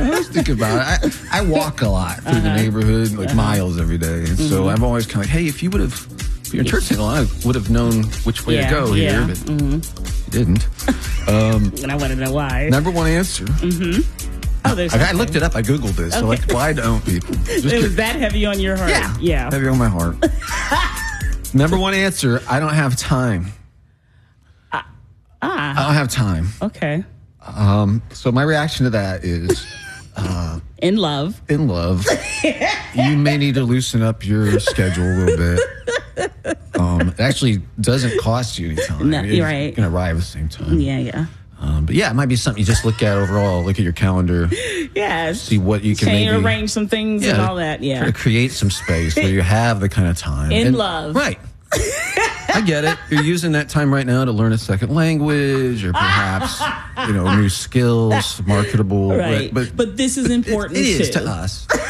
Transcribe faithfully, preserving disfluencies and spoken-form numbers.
I always think about it. I, I walk a lot through uh-huh. the neighborhood, like uh-huh. miles every day. And mm-hmm. so I'm always kind of like, hey, if you would have, if you're in church channel, I would have known which way yeah, to go yeah. here, but mm-hmm. you didn't. Um, and I want to know why. Number one answer. Mm-hmm. Oh, there's I, I looked it up. I Googled this. Okay. So, like, why don't people? Just it was that heavy on your heart? Yeah. Yeah. Heavy on my heart. Number one answer, I don't have time. Uh, ah. I don't have time. Okay. Um, so my reaction to that is... Uh, in love. In love. You may need to loosen up your schedule a little bit. Um, it actually doesn't cost you any time. No, you're right. You can arrive at the same time. Yeah, yeah. Um, but yeah, it might be something you just look at overall. Look at your calendar. Yes. See what you can Change, maybe arrange some things yeah, and all that. Yeah. Try to create some space where you have the kind of time. In and, love. Right. I get it. You're using that time right now to learn a second language or perhaps, you know, new skills, marketable. Right. But, but this is important it, it is too. to us.